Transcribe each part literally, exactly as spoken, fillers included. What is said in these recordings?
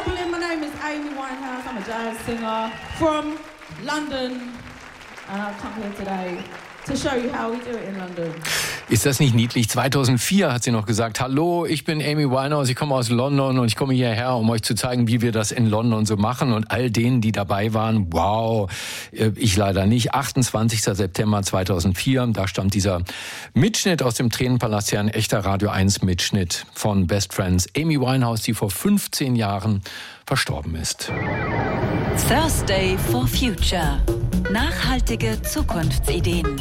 Dublin. My name is Amy Winehouse. I'm a jazz singer from London. And I've come here today to show you how we do it in London. Ist das nicht niedlich? zweitausendvier hat sie noch gesagt, hallo, ich bin Amy Winehouse, ich komme aus London und ich komme hierher, um euch zu zeigen, wie wir das in London so machen. Und all denen, die dabei waren, wow, ich leider nicht. achtundzwanzigster September zweitausendvier, da stammt dieser Mitschnitt aus dem Tränenpalast, ja ein echter Radio eins Mitschnitt von Best Friends. Amy Winehouse, die vor fünfzehn Jahren verstorben ist. Thursday for Future. Nachhaltige Zukunftsideen.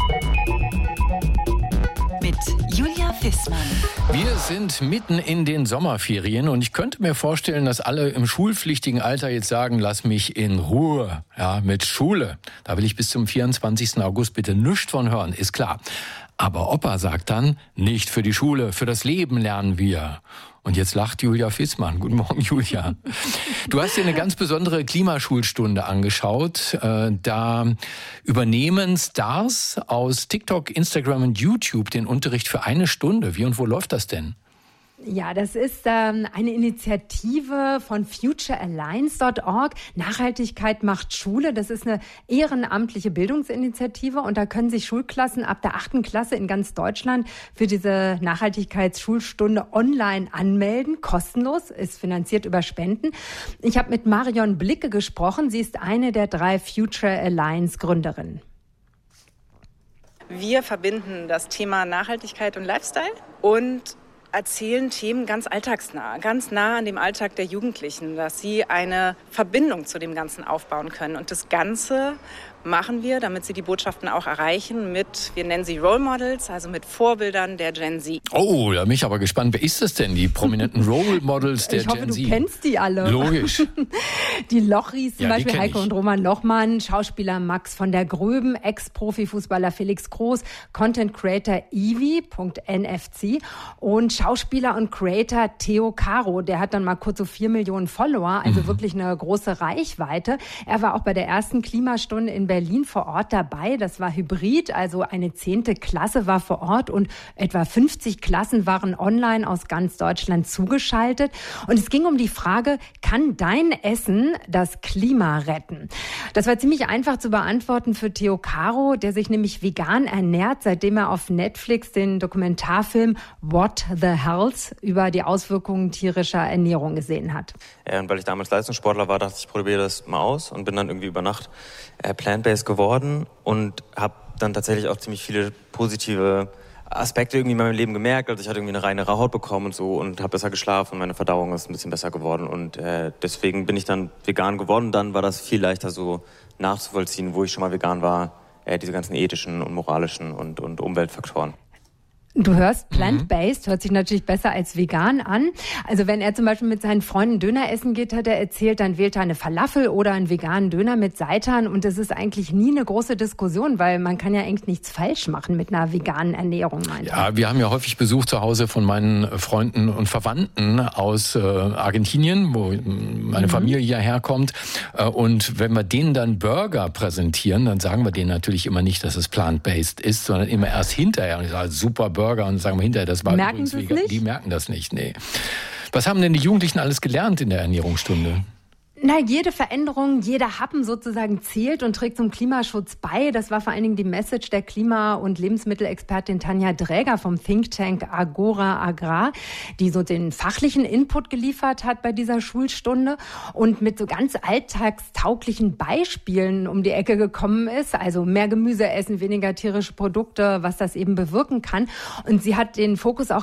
Mit Julia Fissmann. Wir sind mitten in den Sommerferien und ich könnte mir vorstellen, dass alle im schulpflichtigen Alter jetzt sagen, lass mich in Ruhe, ja, mit Schule. Da will ich bis zum vierundzwanzigsten August bitte nichts von hören, ist klar. Aber Opa sagt dann, nicht für die Schule, für das Leben lernen wir. Und jetzt lacht Julia Fissmann. Guten Morgen, Julia. Du hast dir eine ganz besondere Klimaschulstunde angeschaut. Da übernehmen Stars aus TikTok, Instagram und YouTube den Unterricht für eine Stunde. Wie und wo läuft das denn? Ja, das ist ähm, eine Initiative von future alliance Punkt org. Nachhaltigkeit macht Schule. Das ist eine ehrenamtliche Bildungsinitiative und da können sich Schulklassen ab der achten Klasse in ganz Deutschland für diese Nachhaltigkeitsschulstunde online anmelden. Kostenlos, ist finanziert über Spenden. Ich habe mit Marion Blicke gesprochen. Sie ist eine der drei Future Alliance Gründerinnen. Wir verbinden das Thema Nachhaltigkeit und Lifestyle und erzählen Themen ganz alltagsnah, ganz nah an dem Alltag der Jugendlichen, dass sie eine Verbindung zu dem Ganzen aufbauen können. Und das Ganze machen wir, damit sie die Botschaften auch erreichen, mit, wir nennen sie Role Models, also mit Vorbildern der Gen Z. Oh, da bin ich aber gespannt. Wer ist das denn, die prominenten Role Models der ich hoffe, Gen Z? Du kennst die alle. Logisch. Die Lochris, zum ja, Beispiel Heiko ich. und Roman Lochmann, Schauspieler Max von der Gröben, Ex-Profifußballer Felix Groß, Content Creator Ivi Punkt N F C und Schauspieler und Creator Theo Caro. Der hat dann mal kurz so vier Millionen Follower, also mhm. wirklich eine große Reichweite. Er war auch bei der ersten Klimastunde in Berlin vor Ort dabei. Das war hybrid, also eine zehnte Klasse war vor Ort und etwa fünfzig Klassen waren online aus ganz Deutschland zugeschaltet. Und es ging um die Frage, kann dein Essen das Klima retten? Das war ziemlich einfach zu beantworten für Theo Caro, der sich nämlich vegan ernährt, seitdem er auf Netflix den Dokumentarfilm What the Health über die Auswirkungen tierischer Ernährung gesehen hat. Ja, und weil ich damals Leistungssportler war, dachte ich, ich probiere das mal aus und bin dann irgendwie über Nacht äh, plant-based geworden und habe dann tatsächlich auch ziemlich viele positive Aspekte irgendwie in meinem Leben gemerkt. Also ich hatte irgendwie eine reinere Haut bekommen und so und habe besser geschlafen und meine Verdauung ist ein bisschen besser geworden und äh, deswegen bin ich dann vegan geworden. Dann war das viel leichter so nachzuvollziehen, wo ich schon mal vegan war, äh, diese ganzen ethischen und moralischen und, und Umweltfaktoren. Du hörst, plant-based hört sich natürlich besser als vegan an. Also wenn er zum Beispiel mit seinen Freunden Döner essen geht, hat er erzählt, dann wählt er eine Falafel oder einen veganen Döner mit Seitan. Und das ist eigentlich nie eine große Diskussion, weil man kann ja eigentlich nichts falsch machen mit einer veganen Ernährung, meint er. Ja, wir haben ja häufig Besuch zu Hause von meinen Freunden und Verwandten aus äh, Argentinien, wo meine mhm. Familie hierher kommt. Äh, und wenn wir denen dann Burger präsentieren, dann sagen wir denen natürlich immer nicht, dass es plant-based ist, sondern immer erst hinterher. Und ich sage, super Burger. Burger und sagen wir hinterher, das war merken übrigens vegan. Nicht? Die merken das nicht, nee. Was haben denn die Jugendlichen alles gelernt in der Ernährungsstunde? Na, jede Veränderung, jeder Happen sozusagen zählt und trägt zum Klimaschutz bei. Das war vor allen Dingen die Message der Klima- und Lebensmittelexpertin Tanja Dräger vom Think Tank Agora Agrar, die so den fachlichen Input geliefert hat bei dieser Schulstunde und mit so ganz alltagstauglichen Beispielen um die Ecke gekommen ist. Also mehr Gemüse essen, weniger tierische Produkte, was das eben bewirken kann. Und sie hat den Fokus auch